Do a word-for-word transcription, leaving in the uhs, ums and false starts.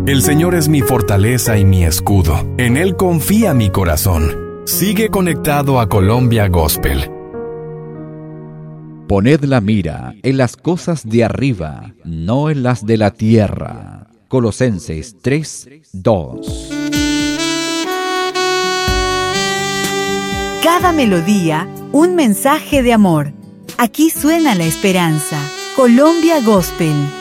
El Señor es mi fortaleza y mi escudo. En Él confía mi corazón. Sigue conectado a Colombia Gospel. Poned la mira en las cosas de arriba, no en las de la tierra. Colosenses tres, dos. Cada melodía, un mensaje de amor. Aquí suena la esperanza. Colombia Gospel.